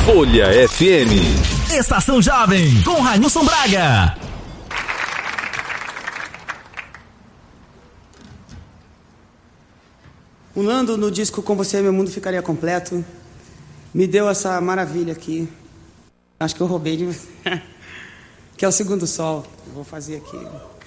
Folha FM. Estação Jovem, com Railson Braga. O Nando, no disco Com Você Meu Mundo Ficaria Completo, me deu essa maravilha aqui. Acho que eu roubei de você. Que é o Segundo Sol. Eu vou fazer aqui.